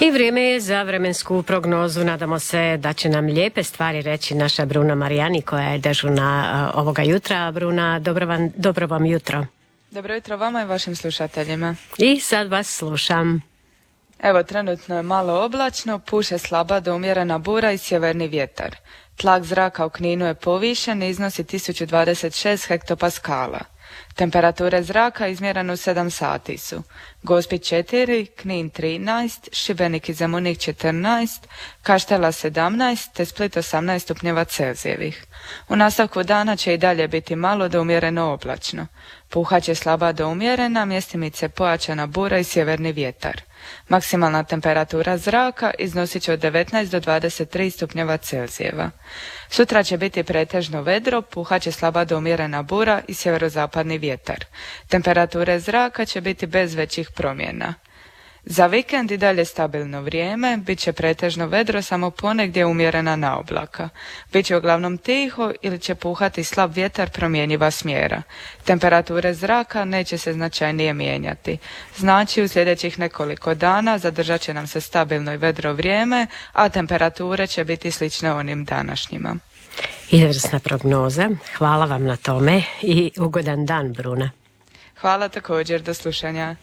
I vrijeme je za vremensku prognozu. Nadamo se da će nam lijepe stvari reći naša Bruna Marijani koja je dežurna ovoga jutra. Bruna, dobro vam jutro. Dobro jutro vama i vašim slušateljima. I sad vas slušam. Evo, trenutno je malo oblačno, puše slaba do umjerena bura i sjeverni vjetar. Tlak zraka u Kninu je povišen i iznosi 1026 hektopaskala. Temperature zraka izmjerene u 7 sati su Gospić 4, Knin 13, Šibenik i Zemunik 14, Kaštela 17 te Split 18 stupnjeva Celzijevih. U nastavku dana će i dalje biti malo do umjereno oblačno. Puhat će slaba do umjerena, mjestimice pojačana bura i sjeverni vjetar. Maksimalna temperatura zraka iznosit će od 19 do 23 stupnjeva Celzijeva. Sutra će biti pretežno vedro, puhat će slaba do umjerena bura i sjeverozapadni vjetar. Temperature zraka će biti bez većih promjena. Za vikend i dalje stabilno vrijeme, bit će pretežno vedro, samo ponegdje umjerena naoblaka. Biće uglavnom tiho ili će puhati slab vjetar promjenjiva smjera. Temperature zraka neće se značajnije mijenjati. Znači u sljedećih nekoliko dana zadržat će nam se stabilno i vedro vrijeme, a temperature će biti slične onim današnjima. Izvrsna prognoza. Hvala vam na tome i ugodan dan, Bruna. Hvala također, do slušanja.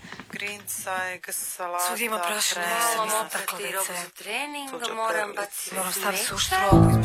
Sudimo prašne, moram staviti suštru.